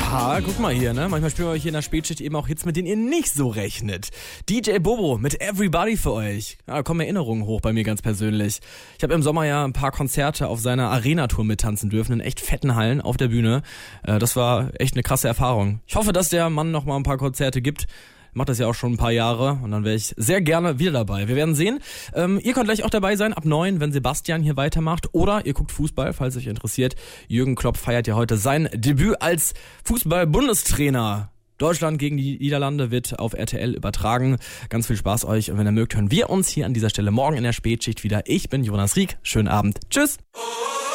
Ja, guck mal hier, ne? Manchmal spielen wir euch hier in der Spätschicht eben auch Hits, mit denen ihr nicht so rechnet. DJ Bobo mit Everybody für euch. Ja, da kommen Erinnerungen hoch bei mir ganz persönlich. Ich habe im Sommer ja ein paar Konzerte auf seiner Arena-Tour mittanzen dürfen, in echt fetten Hallen auf der Bühne. Das war echt eine krasse Erfahrung. Ich hoffe, dass der Mann noch mal ein paar Konzerte gibt. Macht das ja auch schon ein paar Jahre und dann wäre ich sehr gerne wieder dabei. Wir werden sehen. Ihr könnt gleich auch dabei sein, ab 9, wenn Sebastian hier weitermacht. Oder ihr guckt Fußball, falls euch interessiert. Jürgen Klopp feiert ja heute sein Debüt als Fußball-Bundestrainer. Deutschland gegen die Niederlande wird auf RTL übertragen. Ganz viel Spaß euch. Und wenn ihr mögt, hören wir uns hier an dieser Stelle morgen in der Spätschicht wieder. Ich bin Jonas Rieck. Schönen Abend. Tschüss.